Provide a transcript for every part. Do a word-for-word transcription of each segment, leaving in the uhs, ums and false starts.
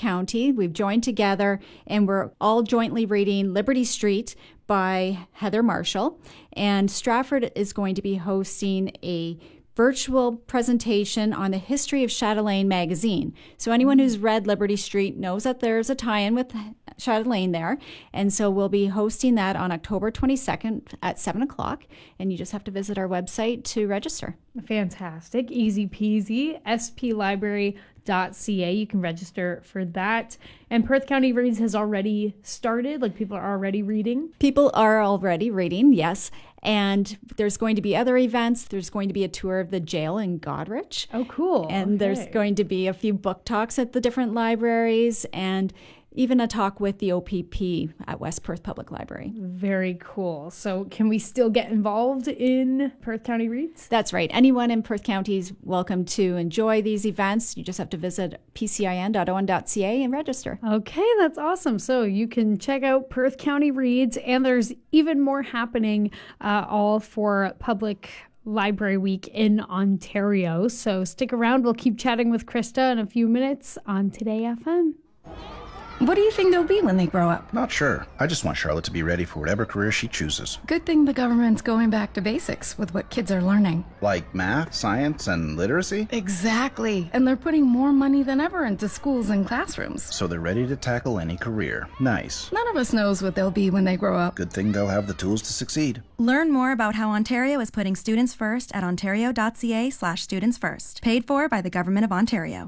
County. We've joined together and we're all jointly reading Liberty Street by Heather Marshall. And Stratford is going to be hosting a virtual presentation on the history of Chatelaine magazine. So anyone who's read Liberty Street knows that there's a tie-in with Chatelaine there. And so we'll be hosting that on October twenty-second at seven o'clock. And you just have to visit our website to register. Fantastic. Easy peasy. S P library dot c a. You can register for that. And Perth County Reads has already started. Like, people are already reading. People are already reading, yes. And there's going to be other events. There's going to be a tour of the jail in Goderich. Oh, cool. And okay. there's going to be a few book talks at the different libraries and even a talk with the O P P at West Perth Public Library. Very cool. So can we still get involved in Perth County Reads? That's right. Anyone in Perth County is welcome to enjoy these events. You just have to visit p c i n dot o n dot c a and register. Okay, that's awesome. So you can check out Perth County Reads, and there's even more happening uh, all for Public Library Week in Ontario. So stick around. We'll keep chatting with Krista in a few minutes on Today F M. What do you think they'll be when they grow up? Not sure. I just want Charlotte to be ready for whatever career she chooses. Good thing the government's going back to basics with what kids are learning. Like math, science, and literacy? Exactly. And they're putting more money than ever into schools and classrooms. So they're ready to tackle any career. Nice. None of us knows what they'll be when they grow up. Good thing they'll have the tools to succeed. Learn more about how Ontario is putting students first at ontario dot c a slash students first. Paid for by the Government of Ontario.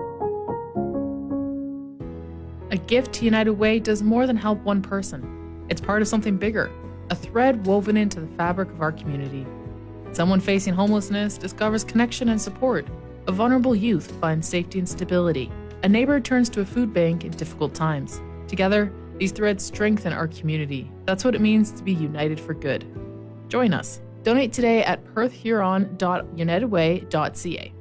A gift to United Way does more than help one person. It's part of something bigger, a thread woven into the fabric of our community. Someone facing homelessness discovers connection and support. A vulnerable youth finds safety and stability. A neighbor turns to a food bank in difficult times. Together, these threads strengthen our community. That's what it means to be united for good. Join us. Donate today at perth huron dot united way dot c a.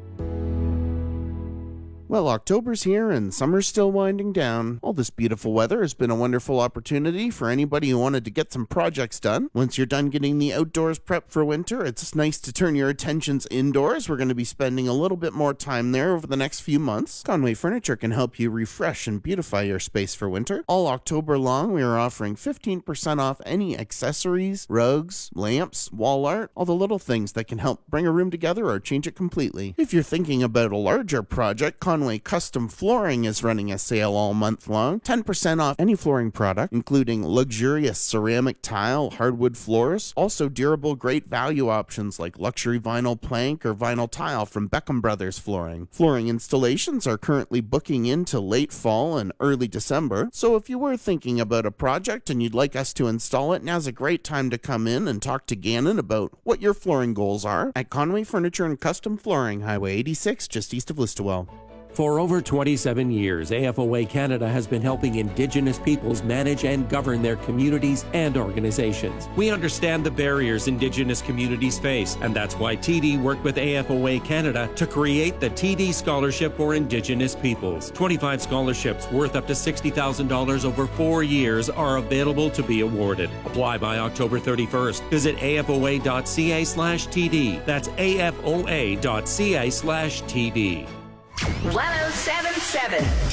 Well, October's here and summer's still winding down. All this beautiful weather has been a wonderful opportunity for anybody who wanted to get some projects done. Once you're done getting the outdoors prepped for winter, it's nice to turn your attentions indoors. We're going to be spending a little bit more time there over the next few months. Conway Furniture can help you refresh and beautify your space for winter. All October long, we are offering fifteen percent off any accessories, rugs, lamps, wall art, all the little things that can help bring a room together or change it completely. If you're thinking about a larger project, Conway Custom Flooring is running a sale all month long. ten percent off any flooring product, including luxurious ceramic tile, hardwood floors. Also durable, great value options like luxury vinyl plank or vinyl tile from Beckham Brothers Flooring. Flooring installations are currently booking into late fall and early December. So if you were thinking about a project and you'd like us to install it, now's a great time to come in and talk to Gannon about what your flooring goals are at Conway Furniture and Custom Flooring, Highway eighty-six, just east of Listowel. For over twenty-seven years, A F O A Canada has been helping Indigenous peoples manage and govern their communities and organizations. We understand the barriers Indigenous communities face, and that's why T D worked with A F O A Canada to create the T D Scholarship for Indigenous Peoples. twenty-five scholarships worth up to sixty thousand dollars over four years are available to be awarded. Apply by October thirty-first. Visit A F O A dot c a slash T D. That's A F O A dot c a slash T D. one oh seven point seven